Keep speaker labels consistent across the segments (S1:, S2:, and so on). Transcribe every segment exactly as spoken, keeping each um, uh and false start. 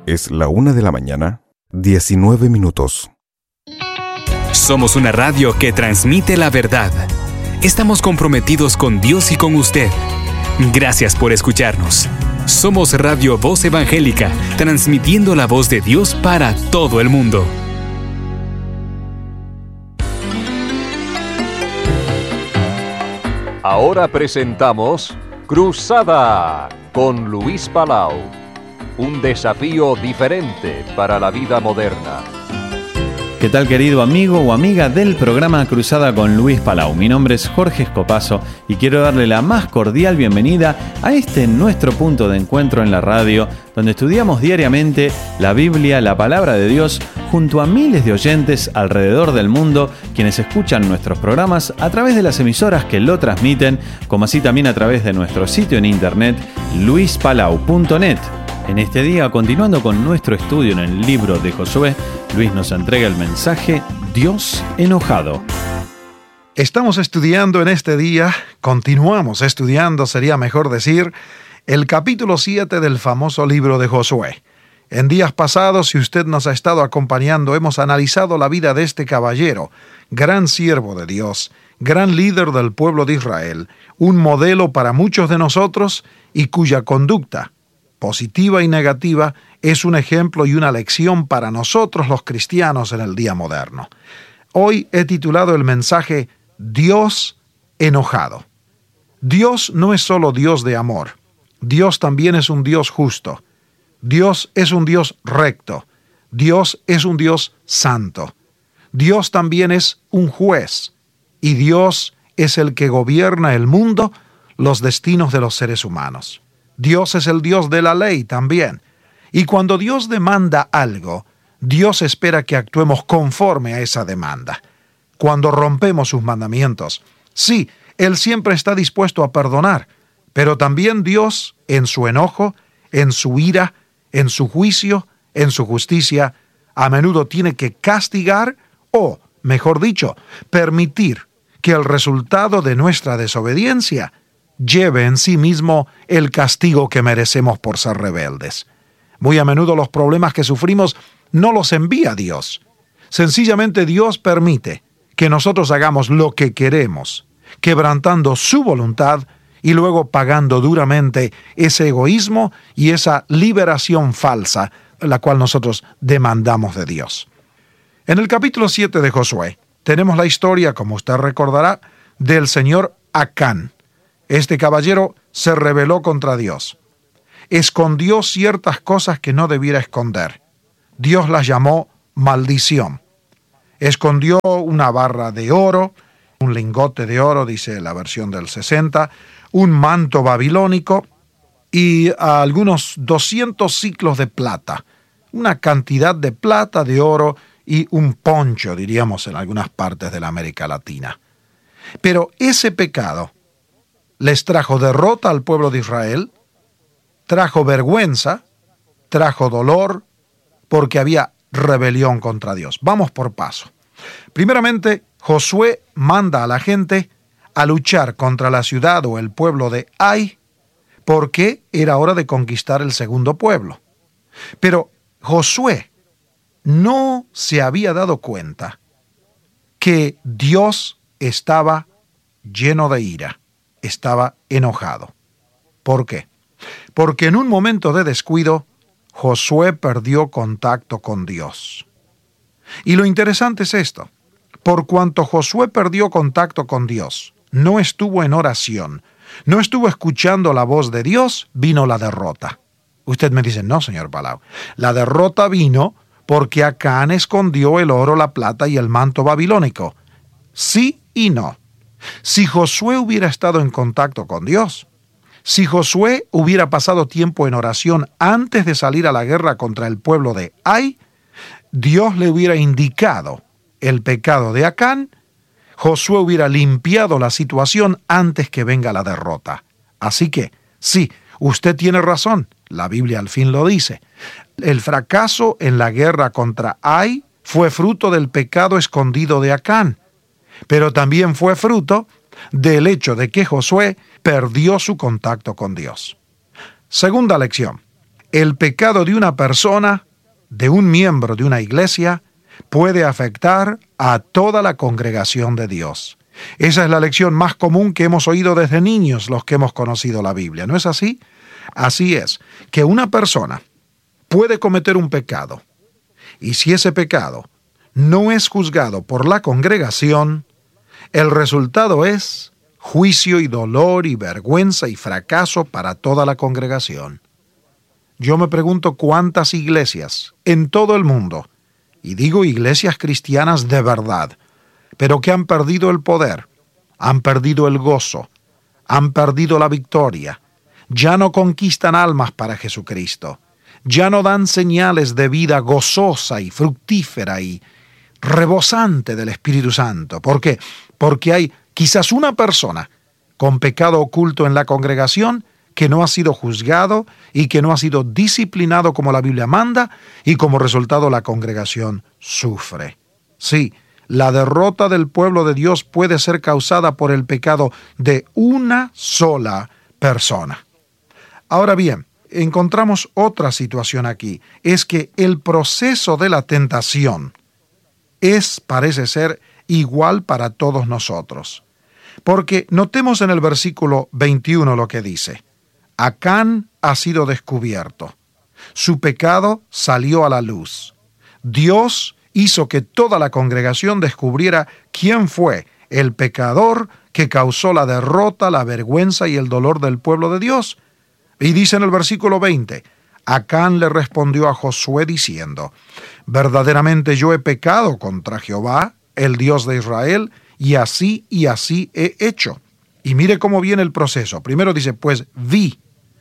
S1: Es la una de la mañana, diecinueve minutos.
S2: Somos una radio que transmite la verdad. Estamos comprometidos con Dios y con usted. Gracias por escucharnos. Somos Radio Voz Evangélica, transmitiendo la voz de Dios para todo el mundo.
S3: Ahora presentamos Cruzada con Luis Palau. Un desafío diferente para la vida moderna.
S4: ¿Qué tal, querido amigo o amiga del programa Cruzada con Luis Palau? Mi nombre es Jorge Escopazo y quiero darle la más cordial bienvenida a este nuestro punto de encuentro en la radio, donde estudiamos diariamente la Biblia, la Palabra de Dios, junto a miles de oyentes alrededor del mundo, quienes escuchan nuestros programas a través de las emisoras que lo transmiten, como así también a través de nuestro sitio en internet, luis palau punto net. En este día, continuando con nuestro estudio en el libro de Josué, Luis nos entrega el mensaje Dios enojado.
S5: Estamos estudiando en este día, continuamos estudiando, sería mejor decir, el capítulo siete del famoso libro de Josué. En días pasados, si usted nos ha estado acompañando, hemos analizado la vida de este caballero, gran siervo de Dios, gran líder del pueblo de Israel, un modelo para muchos de nosotros y cuya conducta, positiva y negativa, es un ejemplo y una lección para nosotros los cristianos en el día moderno. Hoy he titulado el mensaje Dios enojado. Dios no es solo Dios de amor. Dios también es un Dios justo. Dios es un Dios recto. Dios es un Dios santo. Dios también es un juez. Y Dios es el que gobierna el mundo, los destinos de los seres humanos. Dios es el Dios de la ley también. Y cuando Dios demanda algo, Dios espera que actuemos conforme a esa demanda. Cuando rompemos sus mandamientos, sí, Él siempre está dispuesto a perdonar, pero también Dios, en su enojo, en su ira, en su juicio, en su justicia, a menudo tiene que castigar o, mejor dicho, permitir que el resultado de nuestra desobediencia lleve en sí mismo el castigo que merecemos por ser rebeldes. Muy a menudo los problemas que sufrimos no los envía Dios. Sencillamente Dios permite que nosotros hagamos lo que queremos, quebrantando su voluntad y luego pagando duramente ese egoísmo y esa liberación falsa, la cual nosotros demandamos de Dios. En el capítulo siete de Josué tenemos la historia, como usted recordará, del señor Acán. Este caballero se rebeló contra Dios. Escondió ciertas cosas que no debiera esconder. Dios las llamó maldición. Escondió una barra de oro, un lingote de oro, dice la versión del sesenta, un manto babilónico y algunos doscientos ciclos de plata. Una cantidad de plata, de oro y un poncho, diríamos en algunas partes de la América Latina. Pero ese pecado les trajo derrota al pueblo de Israel, trajo vergüenza, trajo dolor, porque había rebelión contra Dios. Vamos por paso. Primeramente, Josué manda a la gente a luchar contra la ciudad o el pueblo de Ai, porque era hora de conquistar el segundo pueblo. Pero Josué no se había dado cuenta que Dios estaba lleno de ira. Estaba enojado. ¿Por qué? Porque en un momento de descuido, Josué perdió contacto con Dios. Y lo interesante es esto. Por cuanto Josué perdió contacto con Dios, no estuvo en oración, no estuvo escuchando la voz de Dios, vino la derrota. Usted me dice, no, señor Palau. La derrota vino porque Acán escondió el oro, la plata y el manto babilónico. Sí y no. Si Josué hubiera estado en contacto con Dios, si Josué hubiera pasado tiempo en oración antes de salir a la guerra contra el pueblo de Ai, Dios le hubiera indicado el pecado de Acán, Josué hubiera limpiado la situación antes que venga la derrota. Así que, sí, usted tiene razón, la Biblia al fin lo dice. El fracaso en la guerra contra Ai fue fruto del pecado escondido de Acán, pero también fue fruto del hecho de que Josué perdió su contacto con Dios. Segunda lección. el pecado de una persona, de un miembro de una iglesia, puede afectar a toda la congregación de Dios. Esa es la lección más común que hemos oído desde niños los que hemos conocido la Biblia, ¿no es así? Así es, que una persona puede cometer un pecado, y si ese pecado no es juzgado por la congregación, el resultado es juicio y dolor y vergüenza y fracaso para toda la congregación. Yo me pregunto cuántas iglesias en todo el mundo, y digo iglesias cristianas de verdad, pero que han perdido el poder, han perdido el gozo, han perdido la victoria, ya no conquistan almas para Jesucristo, ya no dan señales de vida gozosa y fructífera y rebosante del Espíritu Santo. ¿Por qué? Porque hay quizás una persona con pecado oculto en la congregación que no ha sido juzgado y que no ha sido disciplinado como la Biblia manda, y como resultado la congregación sufre. Sí, la derrota del pueblo de Dios puede ser causada por el pecado de una sola persona. Ahora bien, encontramos otra situación aquí, es que el proceso de la tentación es, parece ser, igual para todos nosotros. Porque notemos en el versículo veintiuno lo que dice: Acán ha sido descubierto, su pecado salió a la luz. Dios hizo que toda la congregación descubriera quién fue el pecador que causó la derrota, la vergüenza y el dolor del pueblo de Dios. Y dice en el versículo veinte, Acán le respondió a Josué diciendo: Verdaderamente yo he pecado contra Jehová, el Dios de Israel, y así y así he hecho. Y mire cómo viene el proceso. Primero dice, pues vi,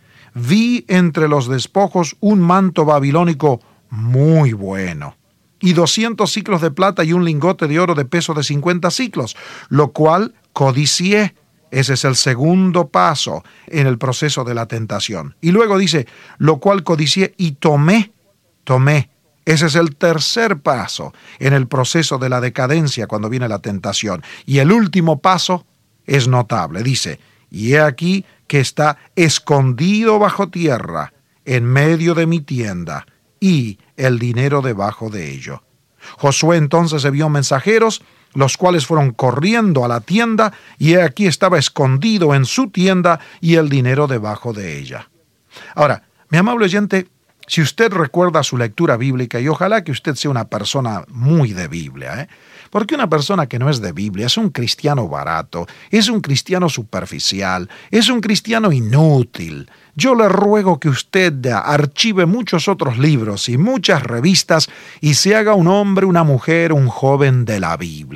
S5: vi entre los despojos un manto babilónico muy bueno, y doscientos siclos de plata y un lingote de oro de peso de cincuenta siclos, lo cual codicié. Ese es el segundo paso en el proceso de la tentación. Y luego dice, lo cual codicié y tomé, tomé. Ese es el tercer paso en el proceso de la decadencia cuando viene la tentación. Y el último paso es notable. Dice, y he aquí que está escondido bajo tierra en medio de mi tienda y el dinero debajo de ello. Josué entonces envió mensajeros, los cuales fueron corriendo a la tienda, y he aquí estaba escondido en su tienda y el dinero debajo de ella. Ahora, mi amable oyente, si usted recuerda su lectura bíblica, y ojalá que usted sea una persona muy de Biblia, ¿eh? Porque una persona que no es de Biblia es un cristiano barato, es un cristiano superficial, es un cristiano inútil. Yo le ruego que usted archive muchos otros libros y muchas revistas y se haga un hombre, una mujer, un joven de la Biblia.